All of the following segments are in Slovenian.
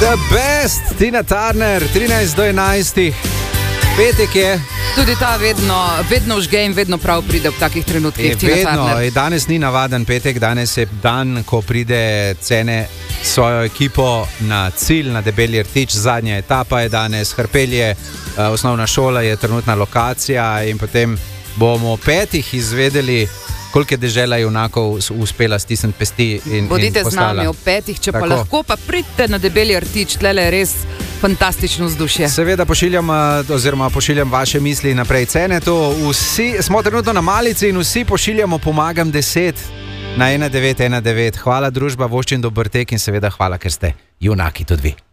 The best, Tina Turner, 13-11. Petek je. Tudi ta vedno žge in vedno prav pride v takih trenutkih. Vedno, danes ni navaden petek, danes je dan, ko pride Cene svojo ekipo na cilj, na Debelji rtič. Zadnja etapa je danes, Hrpelje, osnovna šola je trenutna lokacija in potem bomo 5 izvedeli, koliko je dežela junakov uspela stisniti pesti in bodite z nami v 5, če pa lahko, pa pridite na Debelji rtič, tlele je res fantastično vzdušje. Seveda pošiljam vaše misli naprej. Cene to, vsi smo trenutno na malici in vsi pošiljamo pomagam 10 na 1919. Hvala družba, voščin dober tek in seveda hvala, ker ste junaki tudi vi.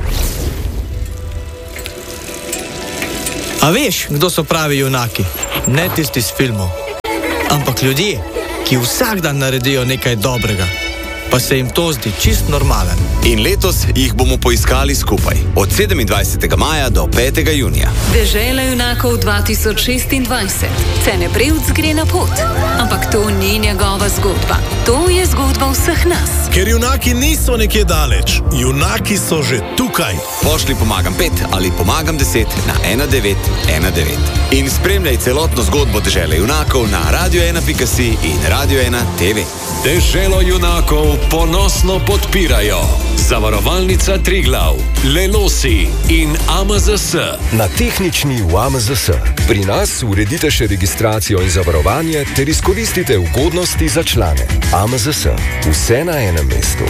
A veš, kdo so pravi junaki? Ne tisti z filmov, ampak ljudje, ki vsak dan naredijo nekaj dobrega, pa se jim to zdi čist normalen. In letos jih bomo poiskali skupaj, od 27. maja do 5. junija. Dežela junakov 2026. Cene Prevc gre na pot. Ampak to ni njegova zgodba. To je zgodba vseh nas. Ker junaki niso nekje daleč, junaki so že tukaj. Pošli pomagam 5 ali pomagam 10 na 1919. In spremljaj celotno zgodbo Dežele junakov na radio1.si in Radio1 TV. Deželo junakov ponosno podpirajo Zavarovalnica Triglav, Lelosi in AMZS. Na tehnični v AMZS. Pri nas uredite še registracijo in zavarovanje ter izkoristite ugodnosti za člane. AMZS. Vse na enem mestu.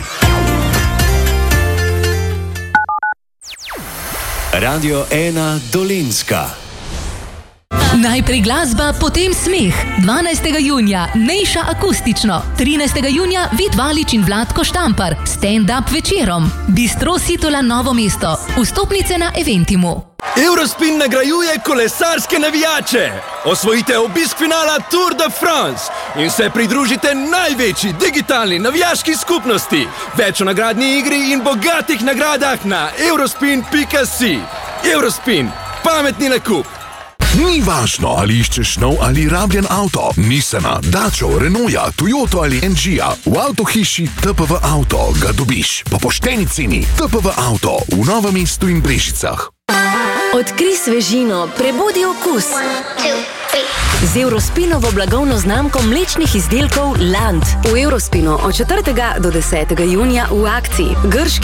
Radio 1 Dolenjska. Najprej glasba, potem smeh. 12. junija Nejša akustično, 13. junija Vid Valič in Vlatko Štampar, stand-up večerom. Bistro Sitola Novo mesto, vstopnice na Eventimu. Eurospin nagrajuje kolesarske navijače. Osvojite obisk finala Tour de France in se pridružite največji digitalni navijaški skupnosti. Več o nagradni igri in bogatih nagradah na eurospin.si. Eurospin, pametni nakup. Ni važno, ali iščeš nov ali rabljen avto. Nissana, Dačo, Renaulta, Toyota ali NG-ja. V avtohiši TPV Auto ga dobiš po pošteni ceni. TPV Auto v Novem mestu in Brežicah. Odkrij svežino, prebudi okus. Z Eurospinovo blagovno znamko mlečnih izdelkov Land. V Eurospinu od 4. do 10. junija v akciji. Grški